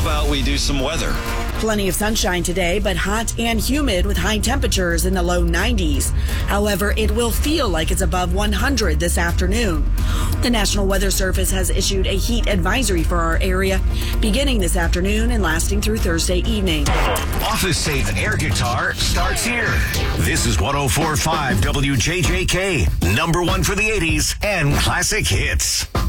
about we do some weather? Plenty of sunshine today, but hot and humid with high temperatures in the low 90s. However, it will feel like it's above 100 this afternoon. The National Weather Service has issued a heat advisory for our area beginning this afternoon and lasting through Thursday evening. Office Safe Air Guitar starts here. This is 104.5 WJJK, number one for the 80s and classic hits.